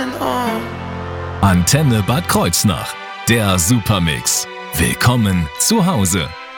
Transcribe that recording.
deinen Ohren. Antenne Bad Kreuznach, der Supermix. Willkommen zu Hause.